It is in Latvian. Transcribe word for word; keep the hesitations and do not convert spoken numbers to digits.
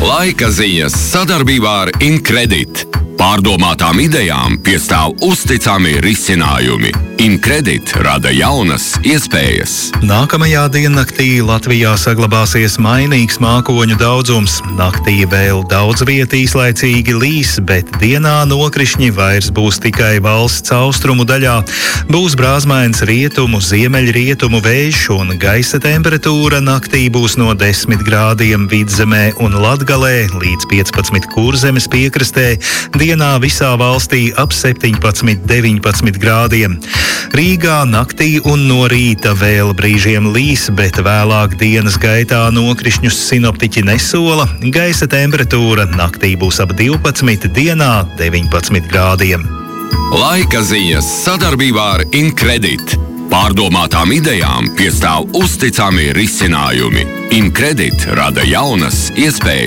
Laika ziņas sadarbībā ar Incredit. Pārdomātām idejām piestāv uzticami risinājumi. Incredit rada jaunas iespējas. Nākamajā diennaktī Latvijā saglabāsies mainīgs mākoņu daudzums. Naktī vēl daudz viet īslaicīgi līs, bet dienā nokrišņi vairs būs tikai valsts austrumu daļā. Būs brāzmains rietumu, ziemeļrietumu vējš un gaisa temperatūra naktī būs no desmit grādiem Vidzemē un Latgalē līdz piecpadsmit Kurzemes piekrastē. Dienā visā valstī ap septiņpadsmit deviņpadsmit grādiem. Rīgā naktī un no rīta vēl brīžiem līs, bet vēlāk dienas gaitā nokrišņus sinoptiķi nesola. Gaisa temperatūra naktī būs ap divpadsmit, dienā deviņpadsmit grādiem. Laika ziņas sadarbībā ar Incredit. Pārdomātām idejām piestāv uzticami risinājumi. Incredit rada jaunas iespējas.